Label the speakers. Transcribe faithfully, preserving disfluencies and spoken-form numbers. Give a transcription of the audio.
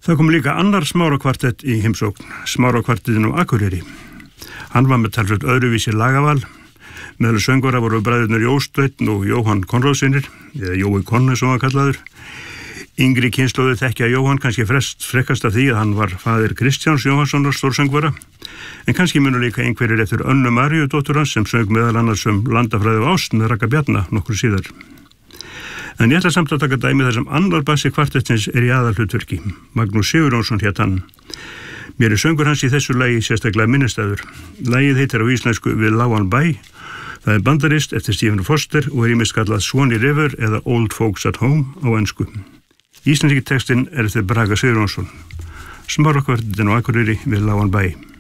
Speaker 1: Það kom líka annar Smára-kvartett í heimsókn, Smára-kvartettinn á Akureyri. Hann var með talsvert öðruvísi lagaval. Meðal söngvara voru bræðurnir Jósteinn og Jóhann Konráðssynir, eða Jói Konne sem hann kallaður. Yngri kynslóðir þekkja Jóhann kannski frest frekast af því að hann var faðir Kristjáns Jóhannssonar stórsöngvara, en kannski munur líka einhverjir eftir Önnu Maríu dóttur hans sem söng meðal annars um Landafræði og ást með Ragga Bjarna nokkur síðar. En ég ætla samt að taka dæmi þar sem annar bassi kvartettins er í aðalhlutverki. Magnús Sigurjónsson hét hann. Mér er söngur hans í þessu lagi sérstaklega minnistæður. Lagið heitir á íslensku Við lágan bæ. Það er bandarist eftir Stephen Foster og er ýmist kallað Swanee River eða Old Folks at Home á ensku. Íslenski textinn er eftir Braga Sigurjónsson. Smára-kvartettinn á Akureyri Við lágan bæ.